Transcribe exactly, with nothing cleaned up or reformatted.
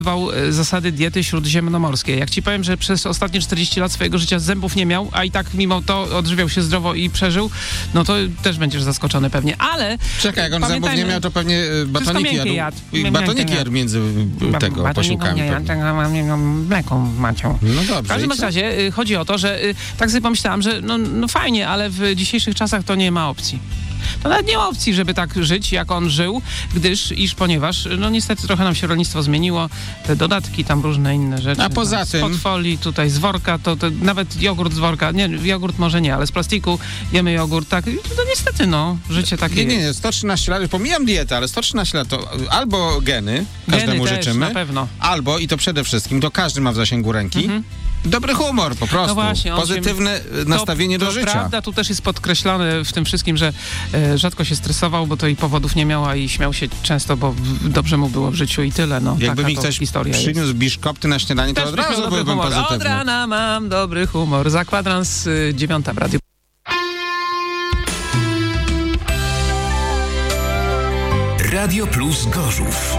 zasady diety śródziemnomorskiej. Jak ci powiem, że przez ostatnie czterdzieści lat swojego życia zębów nie miał, a i tak mimo to odżywiał się zdrowo i przeżył, no to też będziesz zaskoczony pewnie, ale... Czekaj, jak on zębów nie miał, to pewnie batoniki jadł. jadł. I batoniki jadł między tego posiłkami. Mleko macią. No dobrze. W każdym razie y, chodzi o to, że y, tak sobie pomyślałam, że no, no fajnie, ale w dzisiejszych czasach to nie ma opcji. To nawet nie ma opcji, żeby tak żyć, jak on żył, gdyż, iż ponieważ, no niestety trochę nam się rolnictwo zmieniło, te dodatki, tam różne inne rzeczy. A poza no, tym... Spod folii, tutaj z worka, to, to nawet jogurt z worka, nie, jogurt może nie, ale z plastiku jemy jogurt, tak, no niestety, no, życie takie Nie, nie, nie, jest. sto trzynaście lat, pomijam dietę, ale sto trzynaście lat to albo geny, każdemu geny też, życzymy, na pewno. Albo, i to przede wszystkim, to każdy ma w zasięgu ręki, mhm. dobry humor po prostu, no właśnie, pozytywne się, nastawienie to, do to życia. Prawda, tu też jest podkreślone w tym wszystkim, że e, rzadko się stresował, bo to i powodów nie miała i śmiał się często, bo w, dobrze mu było w życiu i tyle. No, jakby mi ktoś historia przyniósł biszkopty na śniadanie, to też od razu byłbym pozytywny. Od rana mam dobry humor. Za kwadrans y, dziewiąta w radiu. Radio Plus Gorzów.